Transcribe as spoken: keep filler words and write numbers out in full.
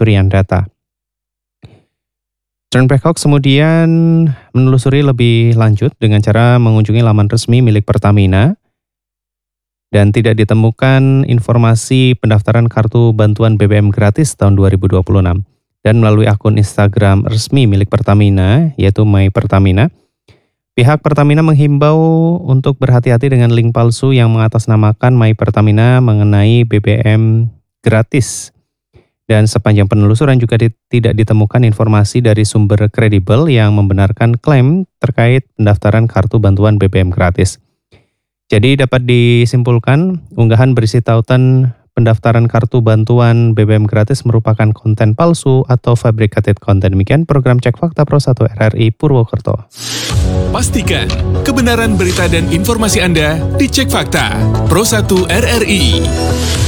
pencurian data. John Peacock kemudian menelusuri lebih lanjut dengan cara mengunjungi laman resmi milik Pertamina dan tidak ditemukan informasi pendaftaran kartu bantuan B B M gratis tahun dua ribu dua puluh enam. Dan melalui akun Instagram resmi milik Pertamina, yaitu My Pertamina, pihak Pertamina menghimbau untuk berhati-hati dengan link palsu yang mengatasnamakan My Pertamina mengenai B B M gratis. Dan sepanjang penelusuran juga di, tidak ditemukan informasi dari sumber kredibel yang membenarkan klaim terkait pendaftaran kartu bantuan B B M gratis. Jadi dapat disimpulkan, unggahan berisi tautan pendaftaran kartu bantuan B B M gratis merupakan konten palsu atau fabricated content. Demikian program Cek Fakta Pro satu R R I Purwokerto. Pastikan kebenaran berita dan informasi Anda di Cek Fakta Pro satu R R I.